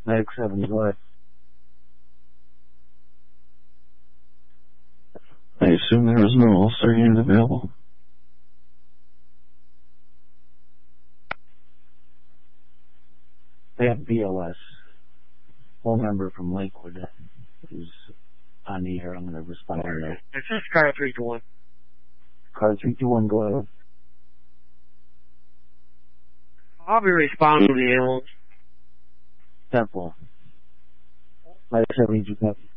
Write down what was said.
Medic 70, go ahead. I assume there was no Ulster unit available. They have BLS. Phone number from Lakewood is on the air. I'm going to respond to that. It's just car 321. Car 321, go ahead. I'll be responding to the ambulance. 10-4. Medic 72, copy.